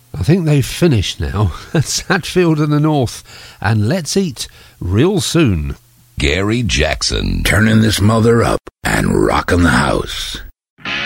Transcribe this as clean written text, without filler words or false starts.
I think they've finished now at Satfield and the North, and let's eat real soon. Gary Jackson. Turning this mother up and rocking the house.